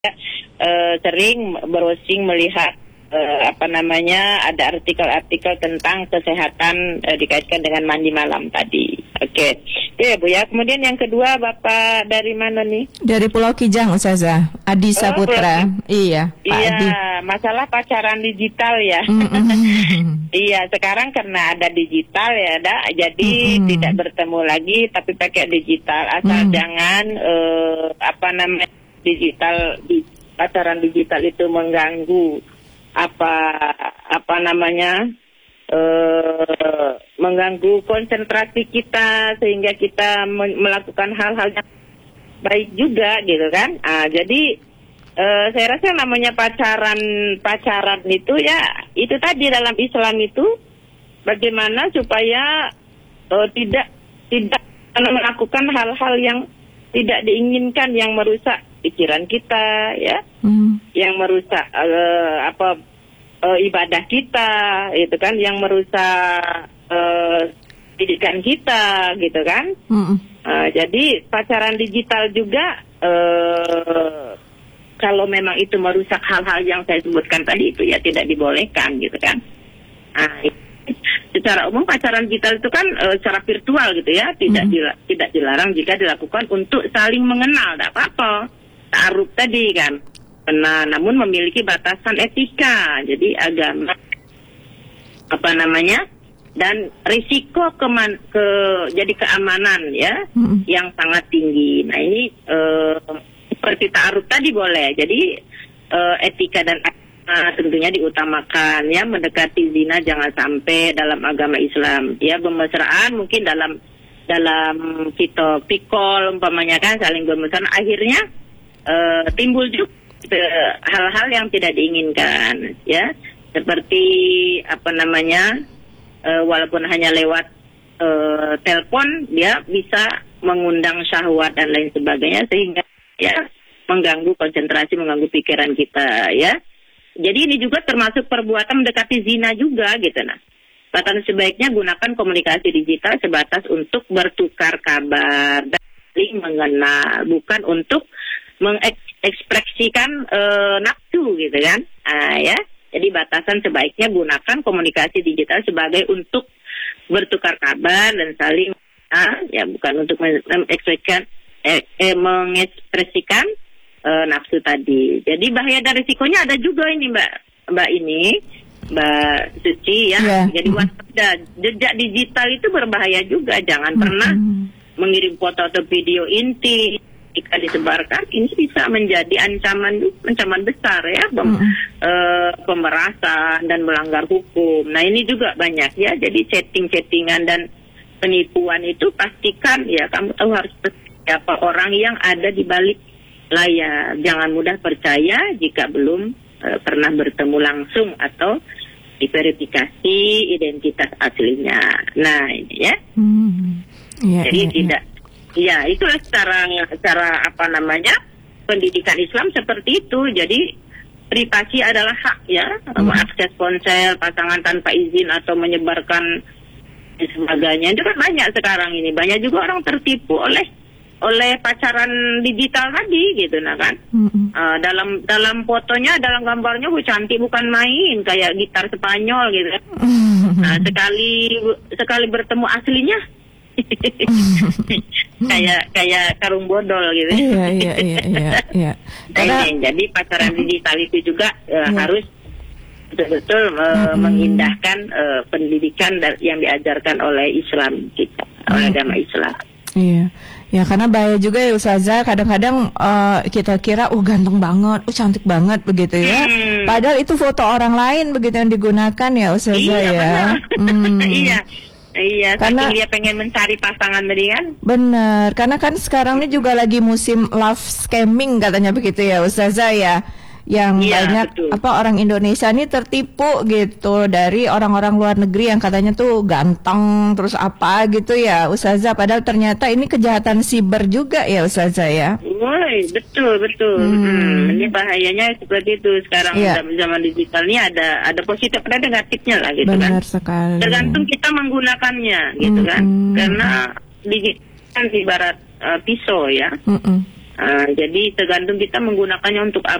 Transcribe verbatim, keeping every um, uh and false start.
uh, sering browsing melihat uh, apa namanya ada artikel-artikel tentang kesehatan uh, dikaitkan dengan mandi malam tadi. Oke, okay. Ya Bu ya. Kemudian yang kedua Bapak dari mana nih? Dari Pulau Kijang, Ustazah. Adi Saputra. Oh, iya, Pak Iya, Adi. Masalah pacaran digital ya. Iya, sekarang karena ada digital ya, dah, jadi mm-hmm. tidak bertemu lagi tapi pakai digital. Asal mm. jangan uh, apa namanya digital di, pacaran digital itu mengganggu apa apa namanya Uh, mengganggu konsentrasi kita sehingga kita me- melakukan hal-hal yang baik juga gitu kan. Ah, jadi uh, saya rasa namanya pacaran pacaran itu ya itu tadi dalam Islam itu bagaimana supaya uh, tidak tidak melakukan hal-hal yang tidak diinginkan yang merusak pikiran kita ya, hmm. yang merusak uh, apa Uh, ibadah kita, itu kan, yang merusak uh, pendidikan kita, gitu kan. Mm-hmm. Uh, jadi pacaran digital juga, uh, kalau memang itu merusak hal-hal yang saya sebutkan tadi itu ya tidak dibolehkan, gitu kan. Nah, secara umum pacaran digital itu kan uh, secara virtual gitu ya, tidak mm-hmm. dila- tidak dilarang jika dilakukan untuk saling mengenal, tidak apa-apa. Ta'aruf tadi kan. Nah, namun memiliki batasan etika, jadi agama apa namanya dan risiko keman, ke jadi keamanan ya hmm. yang sangat tinggi. Nah ini eh, seperti ta'aruf tadi boleh, jadi eh, etika dan agama tentunya diutamakan ya, mendekati zina jangan sampai dalam agama Islam ya, bermesraan mungkin dalam dalam kita pikol umpamanya kan saling bermesraan akhirnya eh, timbul juga hal-hal yang tidak diinginkan ya, seperti apa namanya e, walaupun hanya lewat e, telepon dia bisa mengundang syahwat dan lain sebagainya sehingga ya mengganggu konsentrasi, mengganggu pikiran kita ya. Jadi ini juga termasuk perbuatan mendekati zina juga gitu. Nah, bahkan sebaiknya gunakan komunikasi digital sebatas untuk bertukar kabar dan saling mengenal, bukan untuk mengekspresikan e, nafsu gitu kan, ah, ya. Jadi batasan sebaiknya gunakan komunikasi digital sebagai untuk bertukar kabar dan saling, ah, ya bukan untuk mengekspresikan, eh, eh, mengekspresikan e, nafsu tadi. Jadi bahaya dan risikonya ada juga ini Mbak, Mbak ini, Mbak Suci ya. Yeah. Jadi waspada, jejak digital itu berbahaya juga. Jangan mm-hmm. pernah mengirim foto atau video intim. Jika disebarkan ini bisa menjadi ancaman ancaman besar ya, pem, mm. e, pemerasan dan melanggar hukum. Nah ini juga banyak ya, jadi chatting-chattingan dan penipuan itu pastikan ya kamu tahu harus siapa orang yang ada di balik layar. Jangan mudah percaya jika belum e, pernah bertemu langsung atau diverifikasi identitas aslinya. Nah ini ya, mm. yeah, jadi yeah, tidak. Yeah. Ya, itulah secara secara apa namanya pendidikan Islam seperti itu. Jadi privasi adalah hak ya, hmm. mengakses ponsel pasangan tanpa izin atau menyebarkan dan sebagainya. Itu kan banyak sekarang ini. Banyak juga orang tertipu oleh oleh pacaran digital tadi gitu, nah kan. Hmm. Uh, dalam dalam fotonya, dalam gambarnya bu cantik bukan main, kayak gitar Spanyol gitu. Hmm. Nah, sekali sekali bertemu aslinya kayak kayak karung bodol gitu. Iya iya iya iya. iya. Karena, nah, jadi pacaran digital itu juga uh, iya. harus betul-betul uh, mm-hmm. mengindahkan uh, pendidikan yang diajarkan oleh Islam kita, mm-hmm. oleh agama Islam. Iya. Ya karena bahaya juga ya Ustazah, kadang-kadang uh, kita kira uh ganteng banget, uh cantik banget begitu ya. Hmm. Padahal itu foto orang lain begitu yang digunakan ya Ustazah iya, ya. Hmm. Iya. Iya, karena dia pengen mencari pasangan tadi kan. Benar, karena kan sekarang ini juga lagi musim love scamming katanya begitu ya Ustazah ya. Yang iya, banyak betul. Apa orang Indonesia ini tertipu gitu dari orang-orang luar negeri yang katanya tuh ganteng terus apa gitu ya Ustazah, padahal ternyata ini kejahatan siber juga ya Ustazah ya. Woi, betul betul. Hmm. Hmm, ini bahayanya seperti itu sekarang yeah. zaman digital ini ada ada positif dan negatifnya lah gitu. Benar kan. Sekali. Tergantung kita menggunakannya gitu hmm. kan. Karena digital kan ibarat uh, pisau ya. Hmm. Uh, jadi tergantung kita menggunakannya untuk